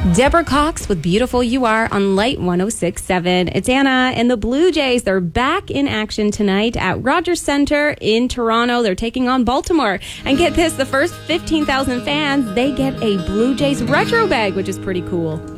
Deborah Cox with Beautiful You Are on Light 106.7. It's Anna, and the Blue Jays, they're back in action tonight at Rogers Centre in Toronto. They're taking on Baltimore. And get this, the first 15,000 fans, they get a Blue Jays retro bag, which is pretty cool.